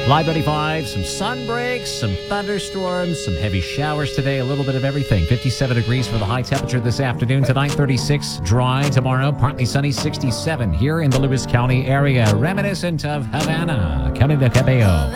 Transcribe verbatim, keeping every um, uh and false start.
Live ninety-five, some sun breaks, some thunderstorms, some heavy showers today, a little bit of everything. fifty-seven degrees for the high temperature this afternoon. Tonight, thirty-six, dry. Tomorrow, partly sunny, sixty-seven here in the Lewis County area. Reminiscent of Havana. Camila Cabello.